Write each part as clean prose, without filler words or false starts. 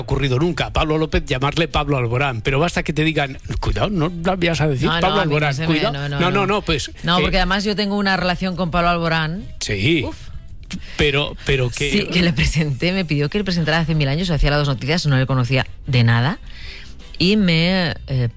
ocurrido nunca a Pablo López llamarle Pablo Alborán, pero basta que te digan, cuidado, no la vayas a decir Pablo Alborán, cuidado. No, pues... No, porque además yo tengo una relación con Pablo Alborán. Sí. Uf. Pero que... Sí, que le presenté, me pidió que le presentara hace 1000 años, hacía las 2 noticias, no le conocía de nada, y me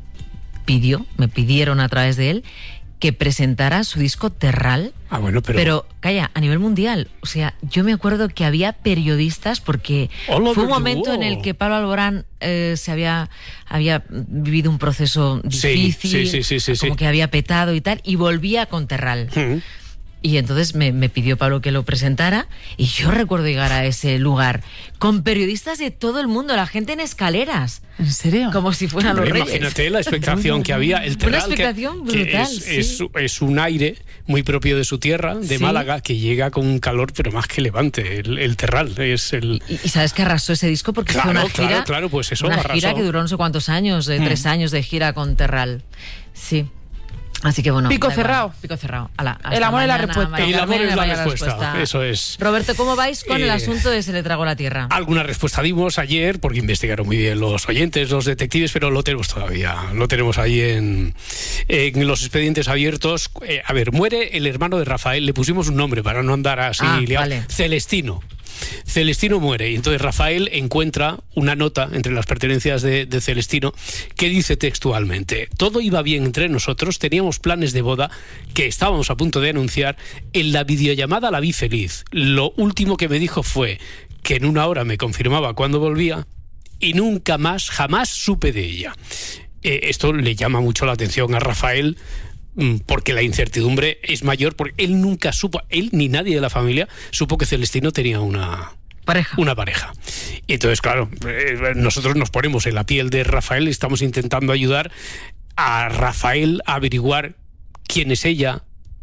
pidieron a través de él que presentara su disco Terral. Ah, bueno, pero calla, a nivel mundial. O sea, yo me acuerdo que había periodistas, porque fue un momento en el que Pablo Alborán había vivido un proceso difícil, como que había petado y tal, y volvía con Terral. Y entonces me pidió Pablo que lo presentara, y yo recuerdo llegar a ese lugar con periodistas de todo el mundo, la gente en escaleras. ¿En serio? Como si fueran los reyes. Imagínate la expectación que había. El Terral, una expectación brutal. Es un aire muy propio de su tierra, de Málaga, que llega con un calor, pero más que levante. El Terral es el... ¿Y sabes que arrasó ese disco? Porque fue una gira... Claro, pues eso, una arrasó. Gira que duró no sé cuántos años, 3 años de gira con Terral. Sí. Así que bueno. Pico cerrado. Pico cerrado. El amor es la respuesta. El amor es la respuesta. Eso es. Roberto, ¿cómo vais con el asunto de Se le tragó la tierra? Alguna respuesta dimos ayer, porque investigaron muy bien los oyentes, los detectives, pero lo tenemos todavía. Lo tenemos ahí en los expedientes abiertos. A ver, muere el hermano de Rafael. Le pusimos un nombre para no andar así liado. Vale. Celestino muere, y entonces Rafael encuentra una nota entre las pertenencias de Celestino que dice textualmente: todo iba bien entre nosotros, teníamos planes de boda que estábamos a punto de anunciar, en la videollamada la vi feliz, lo último que me dijo fue que en 1 hora me confirmaba cuándo volvía y nunca más, jamás supe de ella. Esto le llama mucho la atención a Rafael, porque la incertidumbre es mayor, porque él nunca supo, él ni nadie de la familia supo que Celestino tenía una pareja. Y entonces, claro, nosotros nos ponemos en la piel de Rafael y estamos intentando ayudar a Rafael a averiguar quién es ella,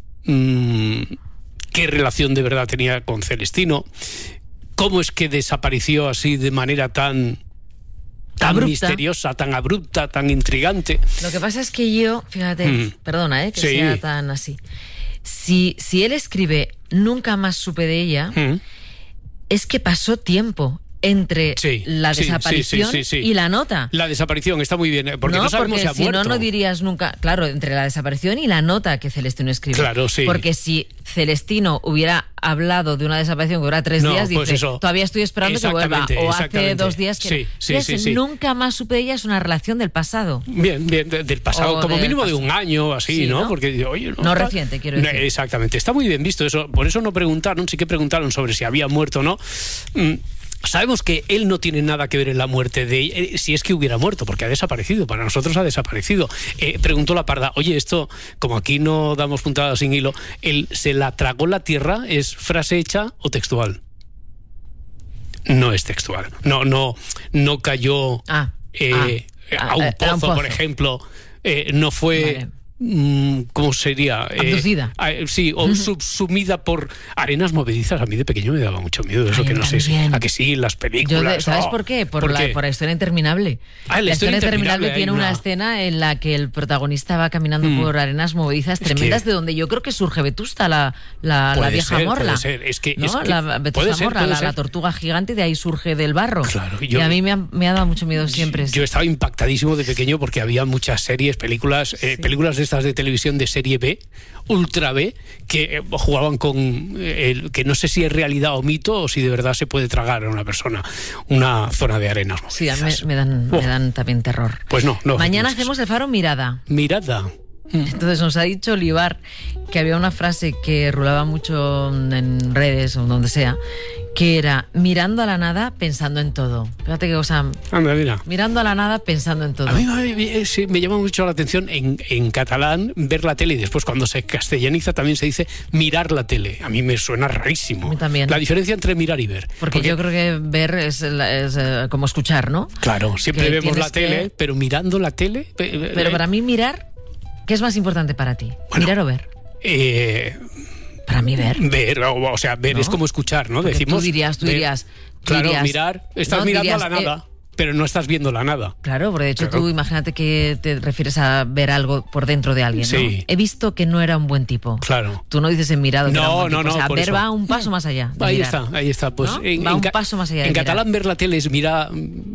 qué relación de verdad tenía con Celestino, cómo es que desapareció así de manera tan misteriosa, tan abrupta, tan intrigante. Lo que pasa es que yo, fíjate, perdona, que sea tan así. Si él escribe "nunca más supe de ella", es que pasó tiempo entre la desaparición y la nota. La desaparición está muy bien, porque no sabemos si ha muerto. No dirías nunca, claro, entre la desaparición y la nota que Celestino escribe. Claro, sí. Porque si Celestino hubiera hablado de una desaparición que dura 3 días, pues dice, todavía estoy esperando que vuelva. O hace 2 días que... Nunca más supe de ella, es una relación del pasado. Bien, del pasado, como mínimo de 1 año, así, ¿no? Porque, oye, no reciente, quiero decir. Exactamente, está muy bien visto eso. Por eso no preguntaron, sí que preguntaron sobre si había muerto o no. Sabemos que él no tiene nada que ver en la muerte de ella, si es que hubiera muerto, porque ha desaparecido, para nosotros ha desaparecido. Preguntó la Parda, oye, esto, como aquí no damos puntadas sin hilo, ¿el se la tragó la tierra es frase hecha o textual? No es textual. No cayó a un pozo, por ejemplo. No fue... Vale. ¿Cómo sería? Abducida. Sí, o subsumida por arenas movedizas. A mí de pequeño me daba mucho miedo eso, que no sé si... ¿A que sí? Las películas... ¿Sabes por qué? Por la Historia Interminable. La Historia Interminable tiene una escena en la que el protagonista va caminando por arenas movedizas tremendas, de donde yo creo que surge Vetusta, la vieja morla. La Vetusta morla, la tortuga gigante, de ahí surge del barro. Claro, y a mí me ha dado mucho miedo siempre. Yo estaba impactadísimo de pequeño porque había muchas series, películas de de televisión de serie B, ultra B, que jugaban con que no sé si es realidad o mito, o si de verdad se puede tragar a una persona una zona de arenas movedizas. Sí, a mí me dan también terror. Pues no. Mañana hacemos el Faro Mirada. Entonces nos ha dicho Olivar que había una frase que rulaba mucho en redes o donde sea, que era mirando a la nada, pensando en todo. Fíjate qué cosa. Anda, mira. Mirando a la nada, pensando en todo. A mí me llama mucho la atención en catalán ver la tele, y después cuando se castellaniza también se dice mirar la tele. A mí me suena rarísimo. A mí también. La diferencia entre mirar y ver. Porque yo creo que ver es como escuchar, ¿no? Claro, siempre vemos la tele, pero mirando la tele... Pero para mí mirar, ¿qué es más importante para ti? Bueno, ¿mirar o ver? Para mí ver. Ver, o sea, ver, ¿no? Es como escuchar, ¿no? Porque decimos. Tú dirías. Claro, mirar. Estás mirando a la nada, pero no estás viendo la nada. Claro, porque de hecho tú imagínate que te refieres a ver algo por dentro de alguien, ¿no? Sí. He visto que no era un buen tipo. Claro. Tú no dices en mirado que era un buen tipo. No, o sea, ver eso va un paso más allá. Ahí está. Pues ¿no? Va un paso más allá. En catalán ver la tele es mirar...